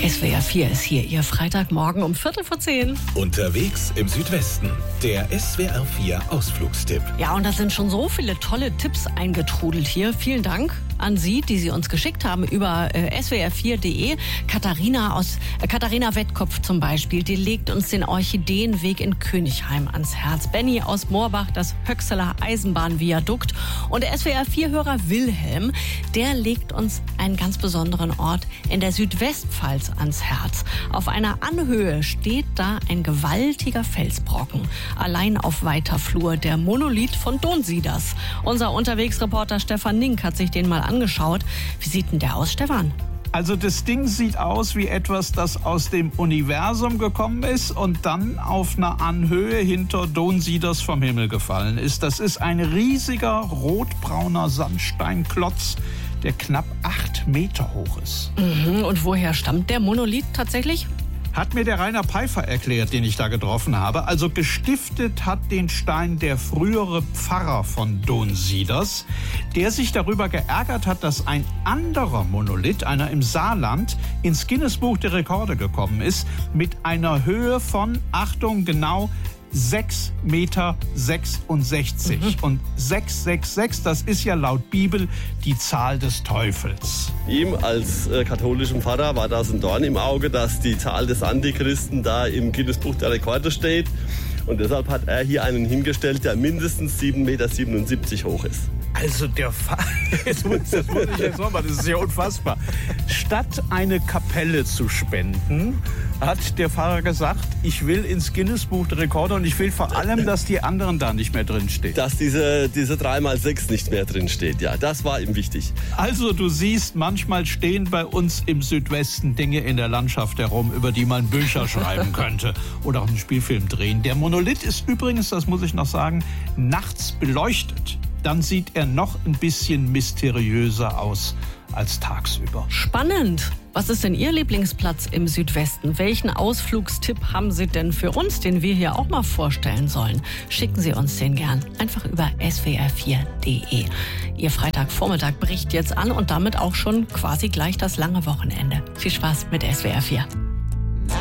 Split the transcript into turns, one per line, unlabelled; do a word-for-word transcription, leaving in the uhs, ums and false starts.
S W R vier ist hier, Ihr Freitagmorgen um Viertel vor zehn.
Unterwegs im Südwesten, der S W R vier Ausflugstipp.
Ja, und da sind schon so viele tolle Tipps eingetrudelt hier. Vielen Dank an Sie, die Sie uns geschickt haben über äh, S W R vier punkt de. Katharina aus äh, Katharina Wettkopf zum Beispiel, die legt uns den Orchideenweg in Königheim ans Herz. Benny aus Moorbach, das Höxeler Eisenbahnviadukt. Und der S W R vier-Hörer Wilhelm, der legt uns einen ganz besonderen Ort in der Südwestpfalz ans Herz. Auf einer Anhöhe steht da ein gewaltiger Felsbrocken. Allein auf weiter Flur, der Monolith von Donsieders. Unser Unterwegsreporter Stefan Nink hat sich den mal angeschaut. Wie sieht denn der aus, Stefan?
Also das Ding sieht aus wie etwas, das aus dem Universum gekommen ist und dann auf einer Anhöhe hinter Donsieders vom Himmel gefallen ist. Das ist ein riesiger rotbrauner Sandsteinklotz, der knapp acht Meter hoch ist.
Mhm. Und woher stammt der Monolith tatsächlich?
Hat mir der Rainer Peifer erklärt, den ich da getroffen habe. Also gestiftet hat den Stein der frühere Pfarrer von Donsieders, der sich darüber geärgert hat, dass ein anderer Monolith, einer im Saarland, ins Guinness-Buch der Rekorde gekommen ist, mit einer Höhe von, Achtung, genau sechs Meter sechsundsechzig. Mhm. Und sechs sechs sechs, das ist ja laut Bibel die Zahl des Teufels.
Ihm als äh, katholischen Pfarrer war das ein Dorn im Auge, dass die Zahl des Antichristen da im Guinness-Buch der Rekorde steht. Und deshalb hat er hier einen hingestellt, der mindestens sieben Meter siebenundsiebzig hoch ist.
Also der Fa- das muss, das muss ich jetzt nochmal, das ist ja unfassbar. Statt eine Kapelle zu spenden, hat der Pfarrer gesagt, ich will ins Guinness-Buch der Rekorde und ich will vor allem, dass die anderen da nicht mehr drinstehen.
Dass diese, diese drei mal sechs nicht mehr drin steht, ja, das war ihm wichtig.
Also du siehst, manchmal stehen bei uns im Südwesten Dinge in der Landschaft herum, über die man Bücher schreiben könnte oder auch einen Spielfilm drehen. Der Monolith ist übrigens, das muss ich noch sagen, nachts beleuchtet. Dann sieht er noch ein bisschen mysteriöser aus als tagsüber.
Spannend. Was ist denn Ihr Lieblingsplatz im Südwesten? Welchen Ausflugstipp haben Sie denn für uns, den wir hier auch mal vorstellen sollen? Schicken Sie uns den gern einfach über S W R vier punkt de. Ihr Freitagvormittag bricht jetzt an und damit auch schon quasi gleich das lange Wochenende. Viel Spaß mit S W R vier.